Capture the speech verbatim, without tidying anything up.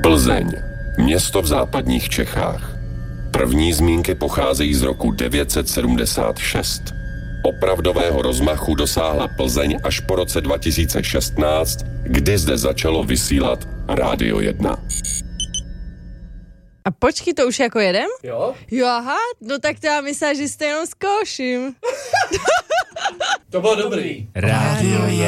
Plzeň, město v západních Čechách. První zmínky pocházejí z roku devět set sedmdesát šest. Opravdového rozmachu dosáhla Plzeň až po roce dva tisíce šestnáct, kdy zde začalo vysílat Rádio jedna. A počkej, to už jako jedem? Jo? Jo, aha, no tak to já myslím, že jste jenom zkouším. To bylo dobrý. Rádio